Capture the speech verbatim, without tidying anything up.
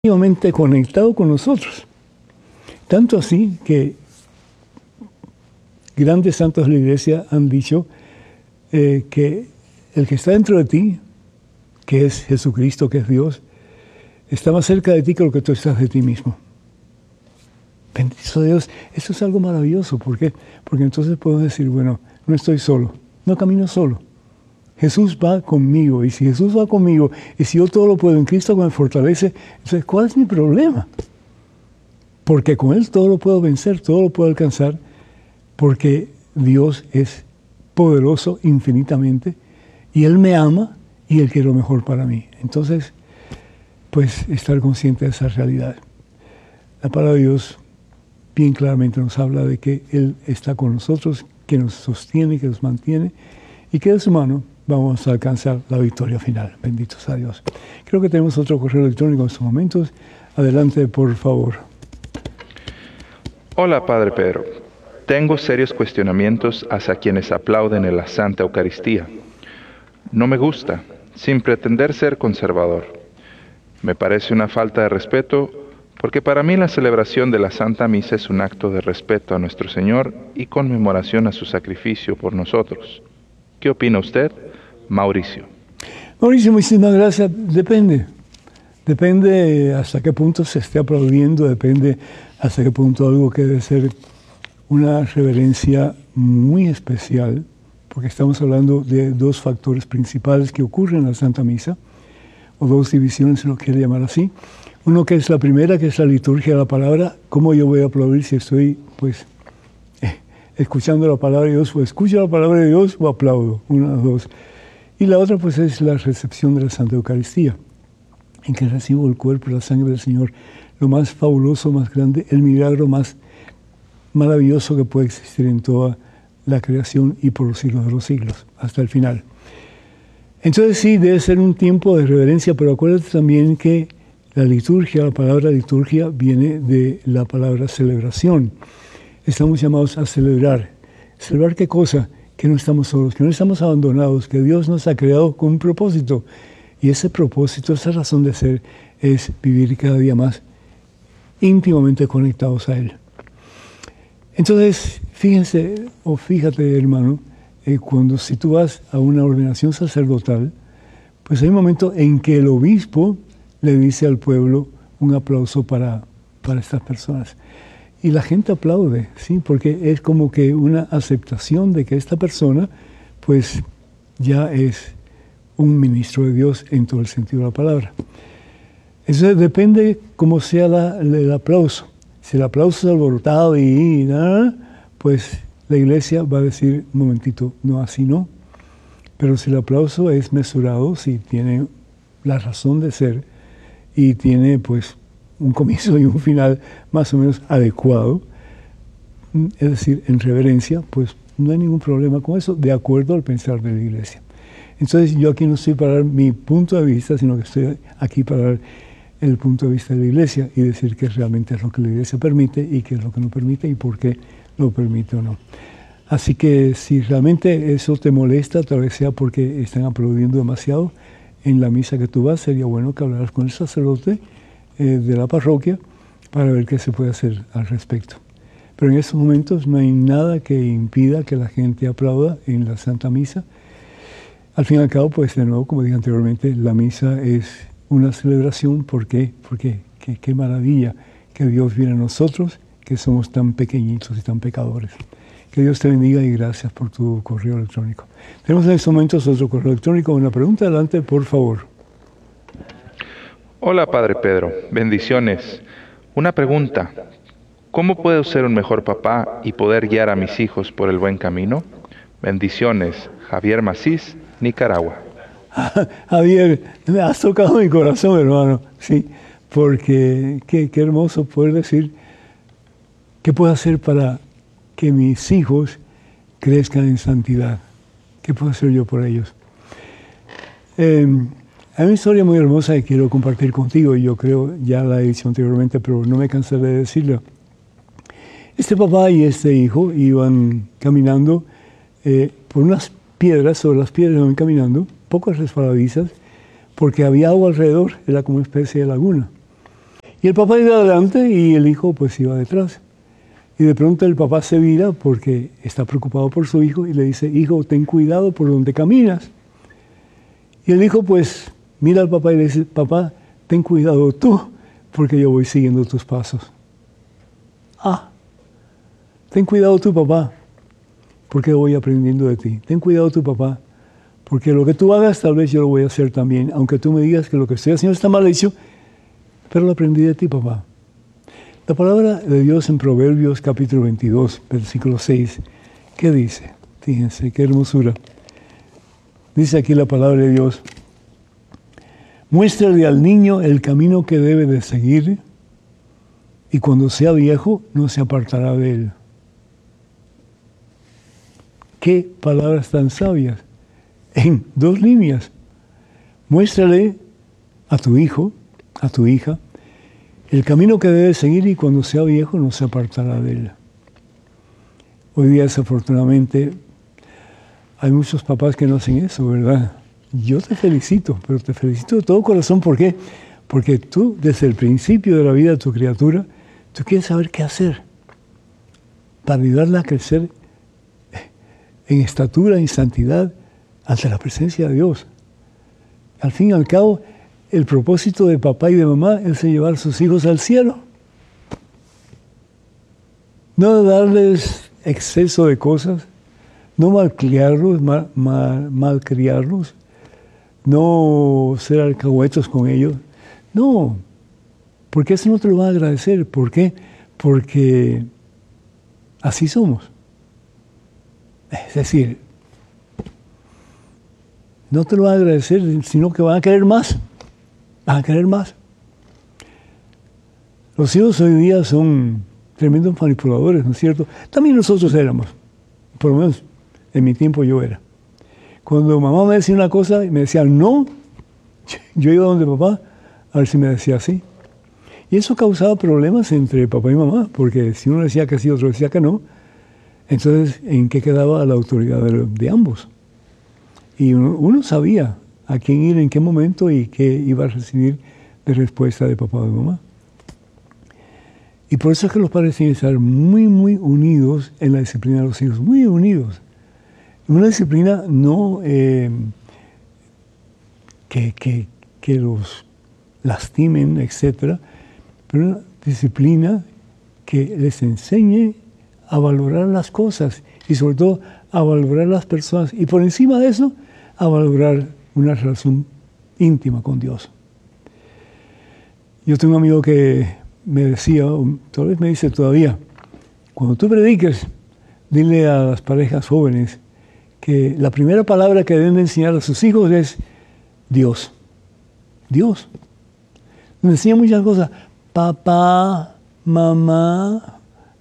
íntimamente conectado con nosotros. Tanto así que grandes santos de la Iglesia han dicho eh, que el que está dentro de ti, que es Jesucristo, que es Dios, está más cerca de ti que lo que tú estás de ti mismo. Bendito Dios, eso es algo maravilloso. ¿Por qué? Porque entonces podemos decir, bueno, no estoy solo, no camino solo. Jesús va conmigo, y si Jesús va conmigo, y si yo todo lo puedo en Cristo que me fortalece, entonces, ¿cuál es mi problema? Porque con Él todo lo puedo vencer, todo lo puedo alcanzar, porque Dios es poderoso infinitamente, y Él me ama, y Él quiere lo mejor para mí. Entonces, pues, estar consciente de esa realidad. La palabra de Dios bien claramente nos habla de que Él está con nosotros, que nos sostiene, que nos mantiene, y que de su mano vamos a alcanzar la victoria final. Benditos a Dios. Creo que tenemos otro correo electrónico en estos momentos. Adelante, por favor. Hola, Padre Pedro. Tengo serios cuestionamientos hacia quienes aplauden en la Santa Eucaristía. No me gusta, sin pretender ser conservador. Me parece una falta de respeto, porque para mí la celebración de la Santa Misa es un acto de respeto a nuestro Señor y conmemoración a su sacrificio por nosotros. ¿Qué opina usted, Mauricio? Mauricio, muchísimas gracias. Depende. Depende hasta qué punto se esté aplaudiendo, depende hasta qué punto algo que debe ser una reverencia muy especial, porque estamos hablando de dos factores principales que ocurren en la Santa Misa, o dos divisiones, si lo quiere llamar así. Uno que es la primera, que es la liturgia de la palabra. ¿Cómo yo voy a aplaudir si estoy, pues, eh, escuchando la palabra de Dios, o escucho la palabra de Dios, o aplaudo? Una, dos. Y la otra, pues, es la recepción de la Santa Eucaristía, en que recibo el cuerpo y la sangre del Señor, lo más fabuloso, más grande, el milagro más maravilloso que puede existir en toda la creación y por los siglos de los siglos, hasta el final. Entonces sí, debe ser un tiempo de reverencia, pero acuérdate también que la liturgia, la palabra liturgia, viene de la palabra celebración. Estamos llamados a celebrar. ¿Celebrar qué cosa? Que no estamos solos, que no estamos abandonados, que Dios nos ha creado con un propósito. Y ese propósito, esa razón de ser, es vivir cada día más íntimamente conectados a Él. Entonces, fíjense, o fíjate, hermano, eh, cuando si tú vas a una ordenación sacerdotal, pues hay un momento en que el obispo le dice al pueblo un aplauso para, para estas personas. Y la gente aplaude, ¿sí? Porque es como que una aceptación de que esta persona, pues, ya es un ministro de Dios en todo el sentido de la palabra. Eso depende cómo sea la, el aplauso. Si el aplauso es alborotado y, y nada, pues la iglesia va a decir, un momentito, no, así no. Pero si el aplauso es mesurado, si tiene la razón de ser y tiene pues un comienzo y un final más o menos adecuado, es decir, en reverencia, pues no hay ningún problema con eso, de acuerdo al pensar de la iglesia. Entonces yo aquí no estoy para dar mi punto de vista, sino que estoy aquí para dar el punto de vista de la iglesia y decir qué realmente es lo que la iglesia permite y qué es lo que no permite y por qué lo permite o no. Así que si realmente eso te molesta, tal vez sea porque están aplaudiendo demasiado en la misa que tú vas, sería bueno que hablaras con el sacerdote eh, de la parroquia para ver qué se puede hacer al respecto. Pero en estos momentos no hay nada que impida que la gente aplauda en la Santa Misa. Al fin y al cabo, pues de nuevo, como dije anteriormente, la misa es una celebración. ¿Por qué? Porque qué, qué maravilla que Dios viene a nosotros, que somos tan pequeñitos y tan pecadores. Que Dios te bendiga y gracias por tu correo electrónico. Tenemos en estos momentos otro correo electrónico. Una pregunta, adelante, por favor. Hola, Padre Pedro. Bendiciones. Una pregunta. ¿Cómo puedo ser un mejor papá y poder guiar a mis hijos por el buen camino? Bendiciones. Javier Macís, Nicaragua. Javier, me has tocado mi corazón, hermano. Sí, porque qué, qué hermoso poder decir qué puedo hacer para que mis hijos crezcan en santidad. ¿Qué puedo hacer yo por ellos? Eh, hay una historia muy hermosa que quiero compartir contigo, y yo creo, ya la he dicho anteriormente, pero no me cansaré de decirla. Este papá y este hijo iban caminando eh, por unas piedras, sobre las piedras iban caminando, pocas resbaladizas, porque había agua alrededor, era como una especie de laguna. Y el papá iba adelante y el hijo pues iba detrás. Y de pronto el papá se vira porque está preocupado por su hijo y le dice, hijo, ten cuidado por donde caminas. Y el hijo pues mira al papá y le dice, papá, ten cuidado tú porque yo voy siguiendo tus pasos. Ah, ten cuidado tú, papá, porque voy aprendiendo de ti. Ten cuidado tú, papá, porque lo que tú hagas tal vez yo lo voy a hacer también, aunque tú me digas que lo que estoy haciendo está mal hecho, pero lo aprendí de ti, papá. La palabra de Dios en Proverbios capítulo veintidós, versículo seis, ¿qué dice? Fíjense, qué hermosura. Dice aquí la palabra de Dios, muéstrale al niño el camino que debe de seguir, y cuando sea viejo no se apartará de él. Qué palabras tan sabias. En dos líneas. Muéstrale a tu hijo, a tu hija, el camino que debe seguir y cuando sea viejo no se apartará de él. Hoy día, desafortunadamente, hay muchos papás que no hacen eso, ¿verdad? Yo te felicito, pero te felicito de todo corazón. ¿Por qué? Porque tú, desde el principio de la vida de tu criatura, tú quieres saber qué hacer para ayudarla a crecer en estatura, en santidad, ante la presencia de Dios. Al fin y al cabo, el propósito de papá y de mamá es llevar a sus hijos al cielo. No darles exceso de cosas, no malcriarlos, mal, mal, malcriarlos, no ser alcahuetos con ellos. No, porque eso no te lo van a agradecer. ¿Por qué? Porque así somos. Es decir, no te lo van a agradecer, sino que van a querer más. Van a querer más. Los hijos hoy día son tremendos manipuladores, ¿no es cierto? También nosotros éramos. Por lo menos en mi tiempo yo era. Cuando mamá me decía una cosa y me decía no, yo iba donde papá a ver si me decía sí. Y eso causaba problemas entre papá y mamá, porque si uno decía que sí, otro decía que no, entonces, ¿en qué quedaba la autoridad de, de ambos? Y uno, uno sabía a quién ir, en qué momento y qué iba a recibir de respuesta de papá o de mamá. Y por eso es que los padres tienen que estar muy, muy unidos en la disciplina de los hijos, muy unidos. Una disciplina no eh, que, que, que los lastimen, etcétera, pero una disciplina que les enseñe a valorar las cosas y sobre todo a valorar las personas y por encima de eso a valorar una relación íntima con Dios. Yo tengo un amigo que me decía, tal vez me dice todavía, cuando tú prediques, dile a las parejas jóvenes que la primera palabra que deben de enseñar a sus hijos es Dios. Dios. Nos enseña muchas cosas. Papá, mamá,